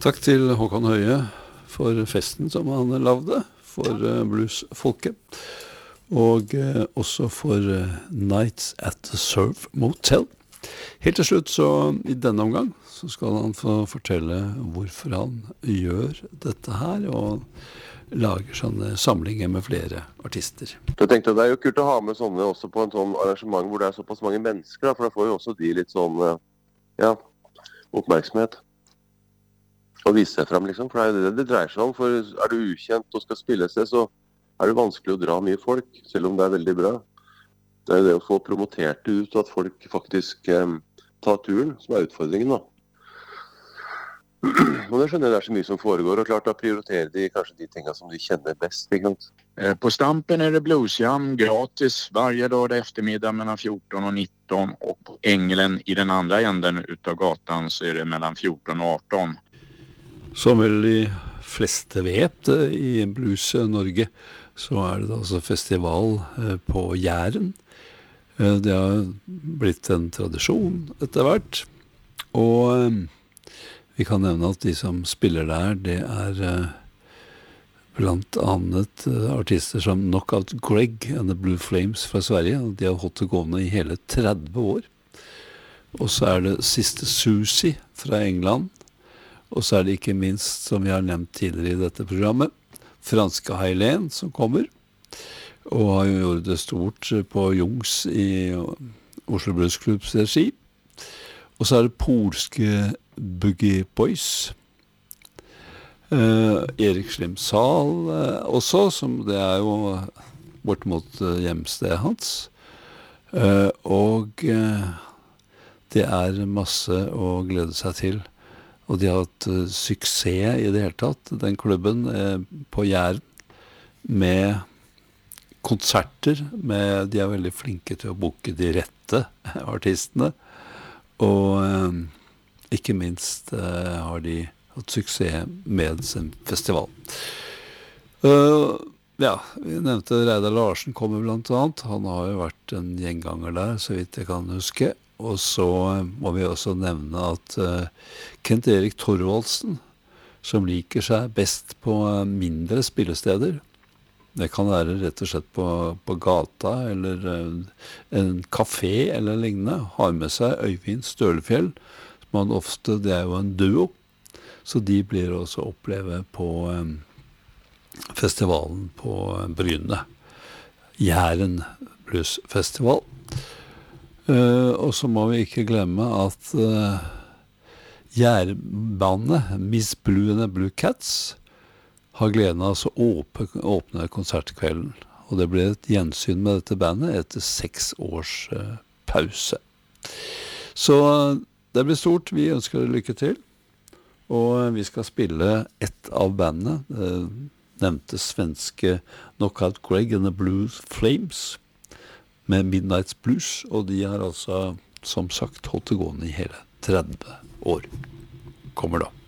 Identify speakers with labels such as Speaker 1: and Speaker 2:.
Speaker 1: Takk til Håkon Høie for festen som han lavde for bluesfolket, og også for Nights at the Surf Motel. Helt til slutt, så i denne omgang, så skal han få fortelle hvorfor han gjør dette her, og lager sånne samlinger med flere artister.
Speaker 2: Jeg tenkte det jo kult å ha med sånne også på en sånn arrangement hvor det såpass mange mennesker, da, for da får jo også de litt sånn, oppmerksomhet. Å vise seg frem, liksom, for det jo det dreier seg om, for du ukjent og skal spille seg, så det vanskelig å dra mye folk, selv om det veldig bra. Det jo det å få promotert det ut, at folk faktisk tar turen, som utfordringen da. Og det skjønner jeg det så mye som foregår, og klart da prioriterer de kanskje de tingene som de kjenner best, ikke sant?
Speaker 3: På Stampen det bluesjam gratis varje lördag eftermiddag mellan 14 och 19, och på Ängelen i den andra änden utav gatan så det mellan 14 och 18.
Speaker 1: Som vel de fleste vet i Blues Norge, så det da altså festival på Jæren. Det har blitt en tradisjon etter hvert, og vi kan nevne at de som spiller der, det blant annet artister som Knockout Greg and the Blue Flames fra Sverige, og de har holdt det gående i hele 30 år. Og så det Sister Susie fra England, og så det ikke minst, som vi har nevnt tidligere i dette programmet, franske Hailen som kommer, og har jo gjort det stort på Jungs i Oslo Blues Clubs regi. Og så det polske Boogie Boys, Erik Slimsal også, som det jo bort mot hjemstedet hans. Og det masse å glede seg til. Og de har hatt suksess i det hele tatt, den klubben på Jæren, med konserter, de veldig flinke til å booke de rette artistene, og ikke minst har de hatt suksess med sin festival. Vi nevnte Reidar Larsen kommer blant annet, han har jo vært en gjenganger der, så vidt jeg kan huske. Og så må vi også nevne at Kent Erik Thorvaldsen, som liker seg best på mindre spillesteder, det kan være rett og slett på gata, eller en kafé eller lignende, har med seg Øyvind Stølefjell, som han ofte, det jo en duo, så de blir også oppleve på festivalen på Bryne, Jæren Blues Festival. Og så må vi ikke glemme at Jærbandet, Miss Blue and the Blue Cats, har gleden av å åpne konsertkvelden. Og det ble et gjensyn med dette bandet etter 6 års pause. Så det blir stort, vi ønsker dere lykke til. Og vi skal spille ett av bandene, nevnte svenske Knockout Greg and the Blue Flames, med Midnight's Blues, og de har altså, som sagt, holdt det gående i hele 30 år. Kommer da.